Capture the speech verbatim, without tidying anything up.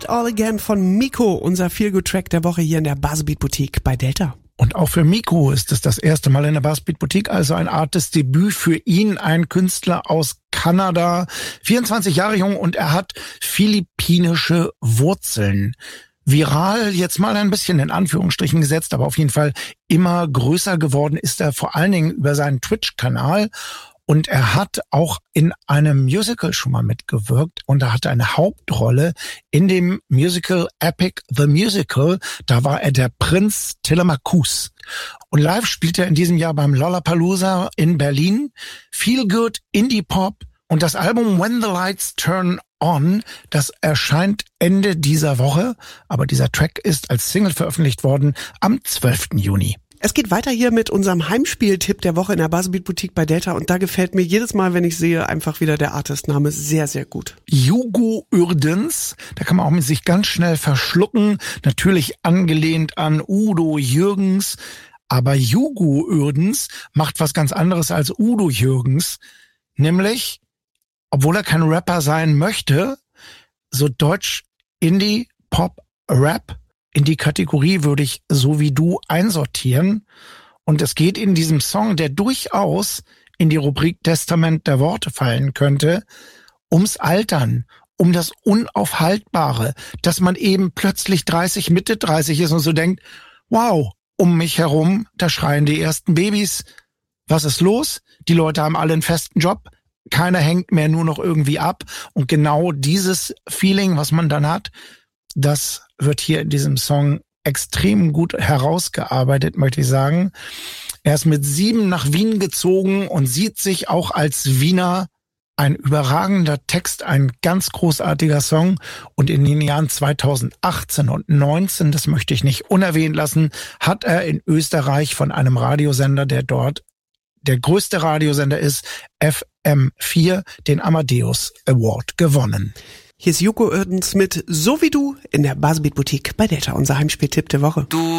All Again von Miko, unser Feel-Good-Track der Woche hier in der Buzzbeat-Boutique bei Delta. Und auch für Miko ist es das erste Mal in der Buzzbeat-Boutique, also ein Artist-Debüt für ihn, ein Künstler aus Kanada, vierundzwanzig Jahre jung und er hat philippinische Wurzeln. Viral, jetzt mal ein bisschen in Anführungsstrichen gesetzt, aber auf jeden Fall immer größer geworden ist er vor allen Dingen über seinen Twitch-Kanal. Und er hat auch in einem Musical schon mal mitgewirkt und er hatte eine Hauptrolle in dem Musical Epic the Musical. Da war er der Prinz Telemachus. Und live spielt er in diesem Jahr beim Lollapalooza in Berlin. Feel Good, Indie Pop und das Album When the Lights Turn On, das erscheint Ende dieser Woche. Aber dieser Track ist als Single veröffentlicht worden am zwölften Juni. Es geht weiter hier mit unserem Heimspieltipp der Woche in der Buzzbeat-Boutique bei Delta und da gefällt mir jedes Mal, wenn ich sehe, einfach wieder der Artistname sehr, sehr gut. Hugo Urdens, da kann man auch mit sich ganz schnell verschlucken, natürlich angelehnt an Udo Jürgens, aber Hugo Urdens macht was ganz anderes als Udo Jürgens, nämlich, obwohl er kein Rapper sein möchte, so Deutsch, Indie, Pop, Rap, in die Kategorie würde ich so wie du einsortieren. Und es geht in diesem Song, der durchaus in die Rubrik Testament der Worte fallen könnte, ums Altern, um das Unaufhaltbare, dass man eben plötzlich dreißig, Mitte dreißig ist und so denkt, wow, um mich herum, da schreien die ersten Babys. Was ist los? Die Leute haben alle einen festen Job. Keiner hängt mehr nur noch irgendwie ab. Und genau dieses Feeling, was man dann hat, das wird hier in diesem Song extrem gut herausgearbeitet, möchte ich sagen. Er ist mit sieben nach Wien gezogen und sieht sich auch als Wiener. Ein überragender Text, ein ganz großartiger Song. Und in den Jahren zweitausendachtzehn und neunzehn, das möchte ich nicht unerwähnt lassen, hat er in Österreich von einem Radiosender, der dort der größte Radiosender ist, F M vier, den Amadeus Award gewonnen. Hier ist Hugo Urdens mit So wie du in der Buzzbeat-Boutique bei Delta, unser Heimspieltipp der Woche. Du